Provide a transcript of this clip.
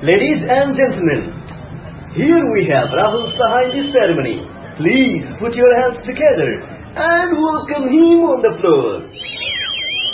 Ladies and gentlemen, here we have Rahul Sahai in the ceremony. Please put your hands together and welcome him on the floor.